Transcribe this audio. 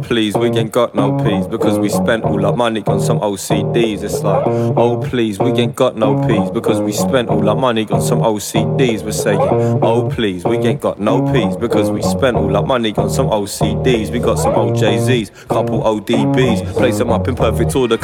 please, we ain't got no peas because we spent all our money on some OCDs. It's like, oh please, we ain't got no peas because we spent all our money on some OCDs. We're saying, oh please, we ain't got no peas because we spent all our money on some OCDs. We got some OJZs, couple ODBs, place them up in perfect order,